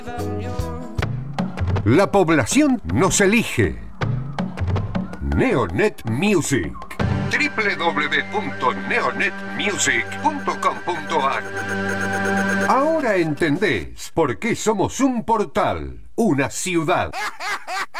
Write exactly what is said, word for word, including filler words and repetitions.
La población nos elige. Neonet Music. doble u doble u doble u punto neonet music punto com punto a r. Ahora entendés por qué somos un portal, una ciudad.